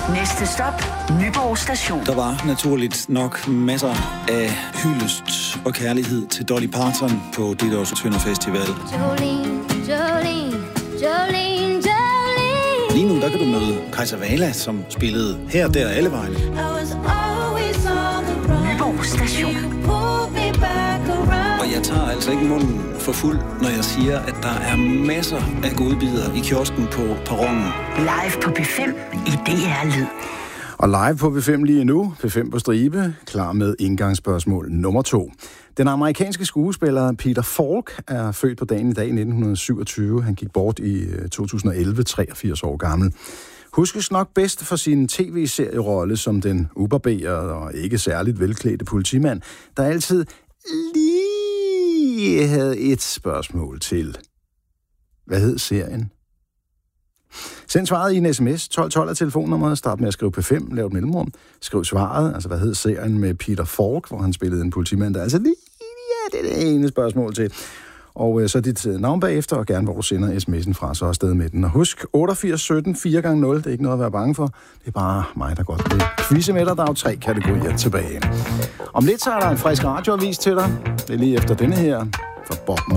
Næste stop, Nyborg Station. Der var naturligt nok masser af hyldest og kærlighed til Dolly Parton på dette års Tønder Festival. Jolene, Jolene, Jolene, Jolene. Lige nu der kan du møde Kajsa Wala, som spillede her, der alle vejen. Nyborg Station. Og jeg tager altså ikke munden for fuld, når jeg siger, at der er masser af godbidder i kiosken på perronen. Live på P5 i DR Lyd. Og live på P5 lige nu, P5 på stribe, klar med indgangsspørgsmål nummer 2. Den amerikanske skuespiller Peter Falk er født på dagen i dag i 1927. Han gik bort i 2011, 83 år gammel. Huskes nok bedst for sin tv-serierolle som den ubarberede og ikke særligt velklædte politimand, der altid lige havde et spørgsmål til. Hvad hed serien? Send svaret i en sms. 1212 er telefonnummeret. Start med at skrive P5. Lav et mellemrum. Skriv svaret. Altså, hvad hed serien med Peter Falk, hvor han spillede en politimand, der altså lige, ja, det er det ene spørgsmål til. Og så dit navn bagefter, og gerne hvor du sender sms'en fra, så afsted med den. Og husk, 8817 4x0, det er ikke noget at være bange for. Det er bare mig, der godt vil quizze med dig. Der er jo 3 kategorier tilbage. Om lidt så er der en frisk radioavis til dig. Det er lige efter denne her for Bob Marley.